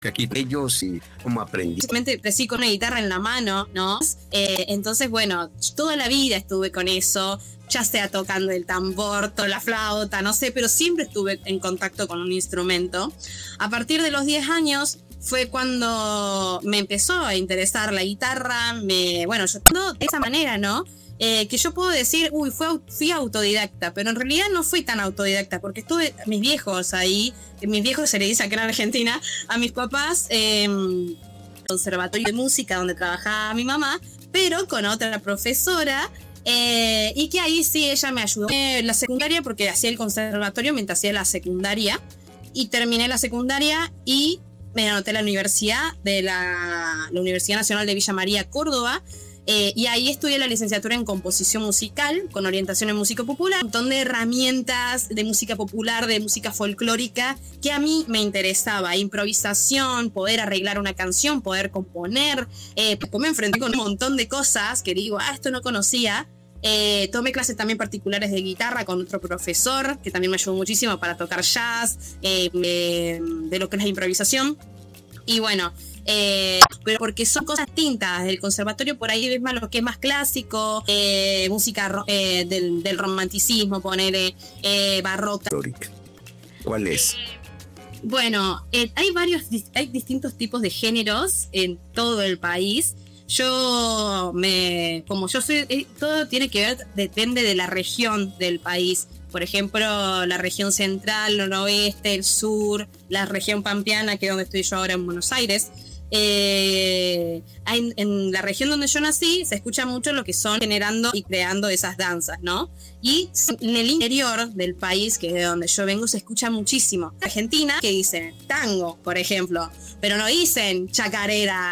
aquí ellos y cómo aprendí. Básicamente crecí con una guitarra en la mano, ¿no? Entonces, bueno, toda la vida estuve con eso, ya sea tocando el tambor, la flauta, no sé, pero siempre estuve en contacto con un instrumento. A partir de los 10 años fue cuando me empezó a interesar la guitarra, bueno, yo de esa manera, ¿no? Que yo puedo decir, fui autodidacta, pero en realidad no fui tan autodidacta, porque estuve mis viejos ahí, mis viejos se le dice acá en Argentina, a mis papás, conservatorio de música donde trabajaba mi mamá, pero con otra profesora, y que ahí sí ella me ayudó en la secundaria, porque hacía el conservatorio mientras hacía la secundaria, y terminé la secundaria y me anoté a la universidad la Universidad Nacional de Villa María, Córdoba. Y ahí estudié la licenciatura en composición musical con orientación en música popular, un montón de herramientas de música popular, de música folclórica que a mí me interesaba, improvisación, poder arreglar una canción, poder componer. Después me enfrenté con un montón de cosas que digo, esto no conocía. Tomé clases también particulares de guitarra con otro profesor que también me ayudó muchísimo para tocar jazz, de lo que es la improvisación. Y bueno, pero porque son cosas distintas. El conservatorio por ahí es más lo que es más clásico, música del romanticismo, poner barroca. ¿Cuál es? Bueno, hay distintos tipos de géneros en todo el país. Como yo soy, todo tiene que ver, depende de la región del país. Por ejemplo, la región central, el noroeste, el sur, la región pampeana, que es donde estoy yo ahora en Buenos Aires. En la región donde yo nací se escucha mucho lo que son generando y creando esas danzas, ¿no? Y en el interior del país, que es de donde yo vengo, se escucha muchísimo. Argentina, que dicen tango, por ejemplo, pero no dicen chacarera,